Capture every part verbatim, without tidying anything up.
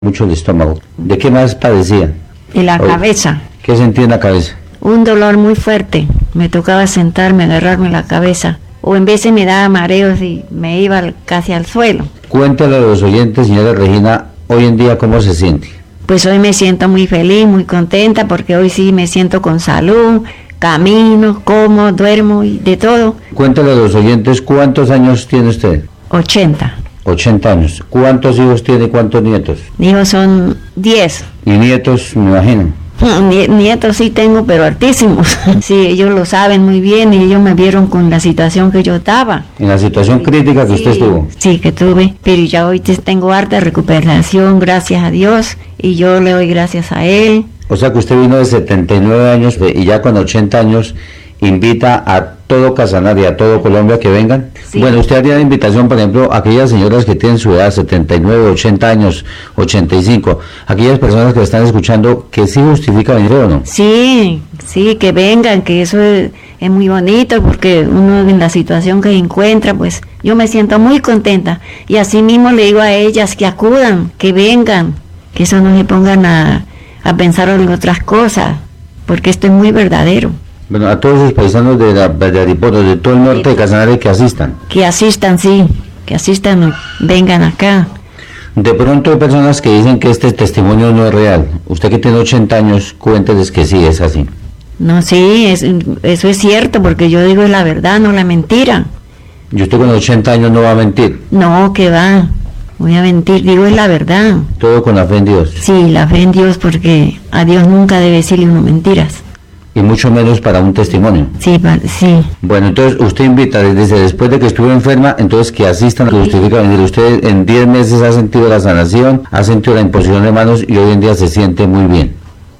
mucho el estómago. ¿De qué más padecía? Y la Oh, cabeza, ¿Qué sentía en la cabeza? un dolor muy fuerte. Me tocaba sentarme, agarrarme la cabeza. O en veces me daba mareos y me iba al- casi al suelo. Cuéntale a los oyentes, señora Regina, hoy en día cómo se siente. Pues hoy me siento muy feliz, muy contenta, porque hoy sí me siento con salud, camino, como, duermo y de todo. Cuéntale a los oyentes cuántos años tiene usted. ochenta. ochenta años. ¿Cuántos hijos tiene y cuántos nietos? Hijos son diez. Y nietos, me imagino. Nie- Nietos sí tengo, pero altísimos. Sí, ellos lo saben muy bien y ellos me vieron con la situación que yo estaba. En la situación crítica que usted Sí, estuvo. Sí, que tuve, pero ya hoy te- tengo harta recuperación, gracias a Dios, y yo le doy gracias a Él. O sea que usted vino de setenta y nueve años eh, y ya con ochenta años invita a todo Casanare, a todo Colombia que vengan. Sí. Bueno, usted haría la invitación, por ejemplo, a aquellas señoras que tienen su edad, setenta y nueve, ochenta años, ochenta y cinco, aquellas personas que están escuchando, que sí justifica venir o no. Sí, sí, que vengan, que eso es, es muy bonito, porque uno en la situación que se encuentra, pues yo me siento muy contenta. Y así mismo le digo a ellas que acudan, que vengan, que eso no se pongan a, a pensar en otras cosas, porque esto es muy verdadero. Bueno, a todos los paisanos de, la, de Ariporos, de todo el norte de Casanare que asistan. Que asistan, sí, que asistan, vengan acá. De pronto hay personas que dicen que este testimonio no es real. Usted que tiene ochenta años, cuénteles que sí es así. No, sí, es- eso es cierto, porque yo digo la verdad, no la mentira. Y usted con ochenta años no va a mentir. No, que va, voy a mentir, digo es la verdad. Todo con la fe en Dios. Sí, la fe en Dios, porque a Dios nunca debe decirle uno mentiras. Y mucho menos para un testimonio. Sí, pa- sí, Bueno, entonces usted invita desde después de que estuvo enferma, entonces que asistan, que justifica venir. Usted en diez meses ha sentido la sanación, ha sentido la imposición de manos y hoy en día se siente muy bien.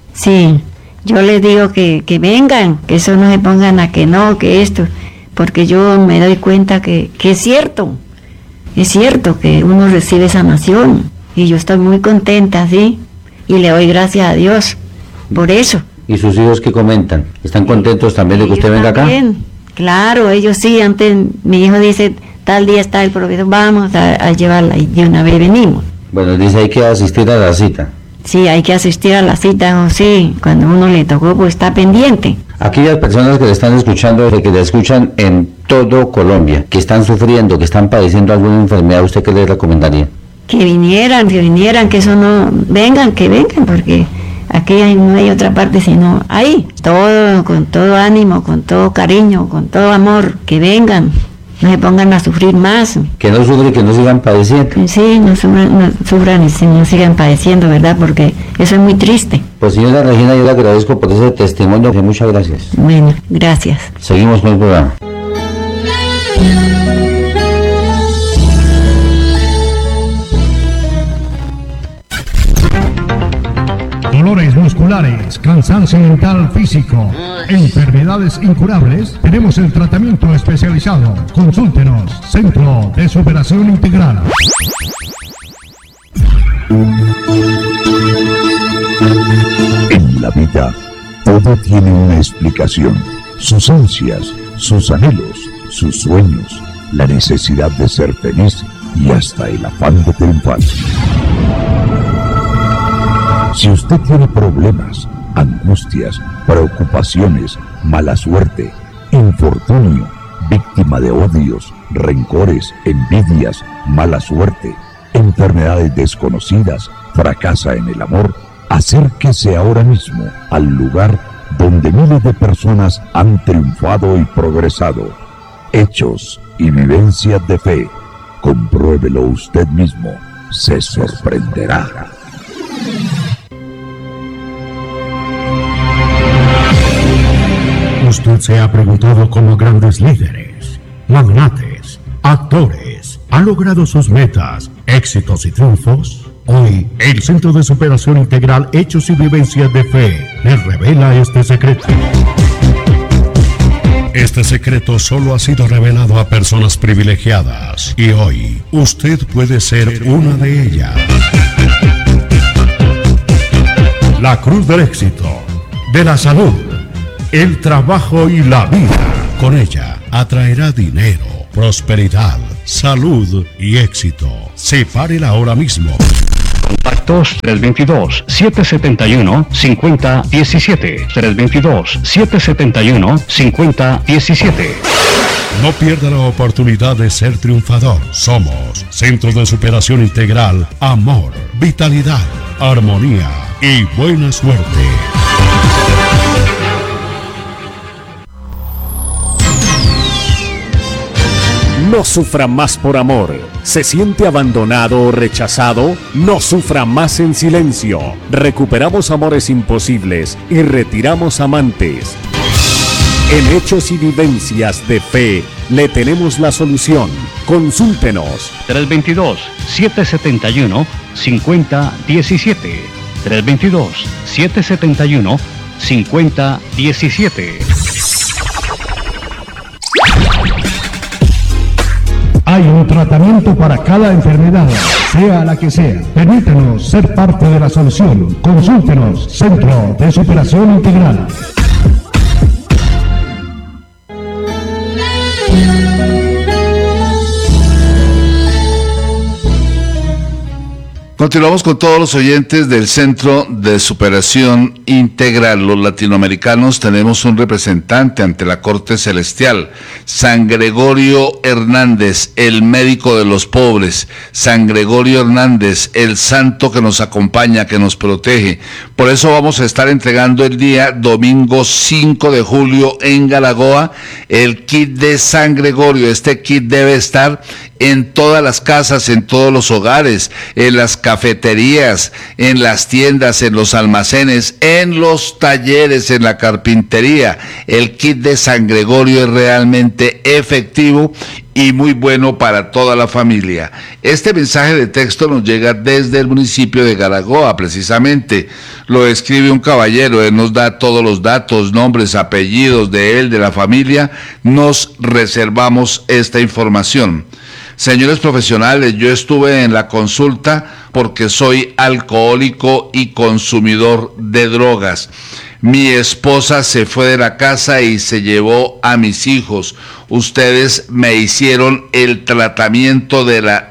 sí. Yo les digo que, que vengan, que eso no se pongan a que no, que esto, porque yo me doy cuenta que, que es cierto, es cierto que uno recibe sanación y yo estoy muy contenta, sí, y le doy gracias a Dios por eso. ¿Y sus hijos qué comentan? ¿Están contentos también de que usted Ellos venga acá? también, claro, ellos sí, antes mi hijo dice, tal día está el proveedor, vamos a, a llevarla y de una vez venimos. Bueno, dice hay que asistir a la cita. Sí, hay que asistir a la cita, o sí, cuando uno le tocó, pues está pendiente. Aquellas personas que le están escuchando, que le escuchan en todo Colombia, que están sufriendo, que están padeciendo alguna enfermedad, ¿usted qué les recomendaría? Que vinieran, que vinieran, que eso no, vengan, que vengan, porque aquí hay- no hay otra parte sino ahí, todo, con todo ánimo, con todo cariño, con todo amor, que vengan, no se pongan a sufrir más. Que no sufren, que no sigan padeciendo. Sí, no sufran, no sufran y si no sigan padeciendo, ¿verdad? Porque eso es muy triste. Pues señora Regina, yo le agradezco por ese testimonio, que muchas gracias. Bueno, gracias. Seguimos con el programa. Dolores musculares, cansancio mental físico, enfermedades incurables, tenemos el tratamiento especializado. Consúltenos, Centro de Superación Integral. En la vida, todo tiene una explicación. Sus ansias, sus anhelos, sus sueños, la necesidad de ser feliz y hasta el afán de triunfar. Si usted tiene problemas, angustias, preocupaciones, mala suerte, infortunio, víctima de odios, rencores, envidias, mala suerte, enfermedades desconocidas, fracasa en el amor, acérquese ahora mismo al lugar donde miles de personas han triunfado y progresado. Hechos y vivencias de fe. Compruébelo usted mismo. Se sorprenderá. Usted se ha preguntado cómo grandes líderes, magnates, actores han logrado sus metas, éxitos y triunfos. Hoy, el Centro de Superación Integral Hechos y Vivencias de Fe les revela este secreto. Este secreto solo ha sido revelado a personas privilegiadas y hoy usted puede ser una de ellas. La cruz del éxito, de la salud, el trabajo y la vida. Con ella atraerá dinero, prosperidad, salud y éxito. Sepárela ahora mismo. Contactos tres dos dos, siete siete uno, cinco cero uno siete, tres dos dos, siete siete uno, cinco cero uno siete. No pierda la oportunidad de ser triunfador. Somos Centro de Superación Integral, Amor, Vitalidad, Armonía y Buena Suerte. No sufra más por amor. ¿Se siente abandonado o rechazado? No sufra más en silencio. Recuperamos amores imposibles y retiramos amantes. En Hechos y Vivencias de Fe, le tenemos la solución. Consúltenos. tres dos dos, siete siete uno, cinco cero uno siete. tres dos dos, siete siete uno, cinco cero uno siete. Hay un tratamiento para cada enfermedad, sea la que sea. Permítanos ser parte de la solución. Consúltenos, Centro de Superación Integral. Continuamos con todos los oyentes del Centro de Superación Integral. Los latinoamericanos tenemos un representante ante la Corte Celestial, San Gregorio Hernández, el médico de los pobres. San Gregorio Hernández, el santo que nos acompaña, que nos protege. Por eso vamos a estar entregando el día domingo cinco de julio en Garagoa el kit de San Gregorio. Este kit debe estar en todas las casas, en todos los hogares, en las cafeterías, en las tiendas, en los almacenes, en los talleres, en la carpintería. El kit de San Gregorio es realmente efectivo y muy bueno para toda la familia. Este mensaje de texto nos llega desde el municipio de Garagoa, precisamente. Lo escribe un caballero, él nos da todos los datos, nombres, apellidos de él, de la familia. Nos reservamos esta información. Señores profesionales, yo estuve en la consulta porque soy alcohólico y consumidor de drogas. Mi esposa se fue de la casa y se llevó a mis hijos. Ustedes me hicieron el tratamiento de la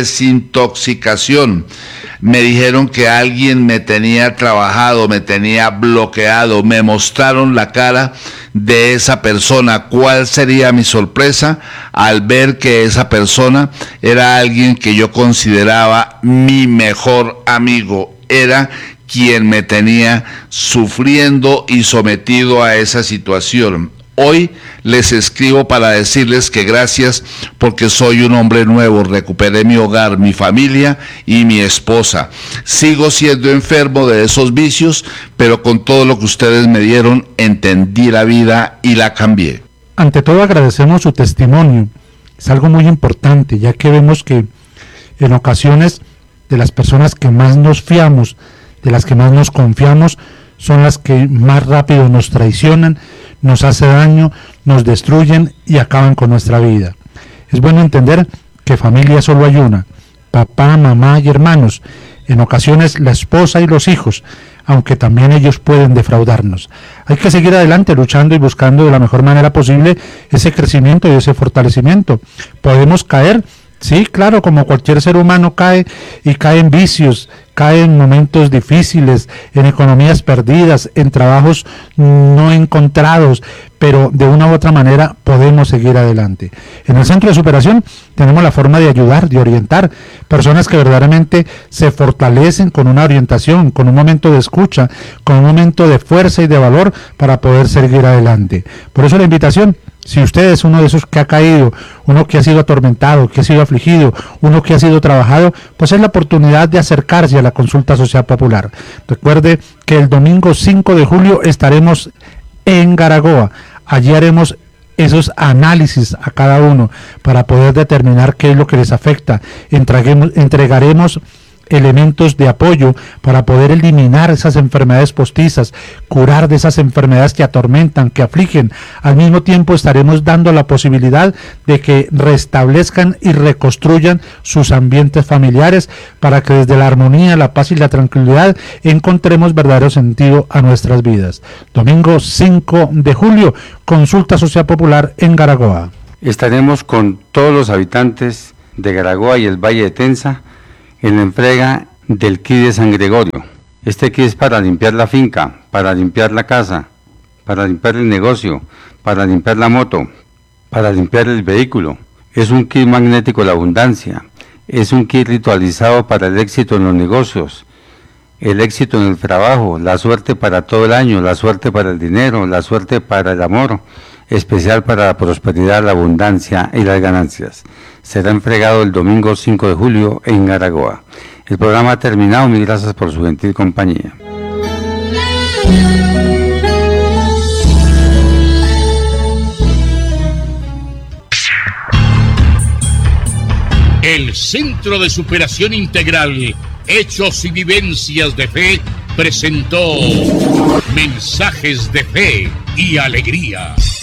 desintoxicación. Me dijeron que alguien me tenía trabajado, me tenía bloqueado. Me mostraron la cara de esa persona. ¿Cuál sería mi sorpresa al ver que esa persona era alguien que yo consideraba mi mejor amigo? Era quien me tenía sufriendo y sometido a esa situación. Hoy les escribo para decirles que gracias porque soy un hombre nuevo, recuperé mi hogar, mi familia y mi esposa. Sigo siendo enfermo de esos vicios, pero con todo lo que ustedes me dieron, entendí la vida y la cambié. Ante todo agradecemos su testimonio. Es algo muy importante, ya que vemos que en ocasiones de las personas que más nos fiamos, de las que más nos confiamos, son las que más rápido nos traicionan, nos hace daño, nos destruyen y acaban con nuestra vida. Es bueno entender que familia solo hay una, papá, mamá y hermanos, en ocasiones la esposa y los hijos, aunque también ellos pueden defraudarnos. Hay que seguir adelante luchando y buscando de la mejor manera posible ese crecimiento y ese fortalecimiento. Podemos caer, sí, claro, como cualquier ser humano cae, y cae en vicios, cae en momentos difíciles, en economías perdidas, en trabajos no encontrados, pero de una u otra manera podemos seguir adelante. En el Centro de Superación tenemos la forma de ayudar, de orientar, personas que verdaderamente se fortalecen con una orientación, con un momento de escucha, con un momento de fuerza y de valor para poder seguir adelante. Por eso la invitación. Si usted es uno de esos que ha caído, uno que ha sido atormentado, que ha sido afligido, uno que ha sido trabajado, pues es la oportunidad de acercarse a la consulta social popular. Recuerde que el domingo cinco de julio estaremos en Garagoa. Allí haremos esos análisis a cada uno para poder determinar qué es lo que les afecta. Entreguemos, entregaremos elementos de apoyo para poder eliminar esas enfermedades postizas, curar de esas enfermedades que atormentan, que afligen. Al mismo tiempo estaremos dando la posibilidad de que restablezcan y reconstruyan sus ambientes familiares para que desde la armonía, la paz y la tranquilidad encontremos verdadero sentido a nuestras vidas. Domingo cinco de julio, consulta social popular en Garagoa. Estaremos con todos los habitantes de Garagoa y el Valle de Tensa en la entrega del kit de San Gregorio. Este kit es para limpiar la finca, para limpiar la casa, para limpiar el negocio, para limpiar la moto, para limpiar el vehículo. Es un kit magnético de la abundancia. Es un kit ritualizado para el éxito en los negocios, el éxito en el trabajo, la suerte para todo el año, la suerte para el dinero, la suerte para el amor, especial para la prosperidad, la abundancia y las ganancias. Será entregado el domingo cinco de julio en Garagoa. El programa ha terminado. Mil gracias por su gentil compañía. El Centro de Superación Integral, Hechos y Vivencias de Fe, presentó Mensajes de Fe y Alegría.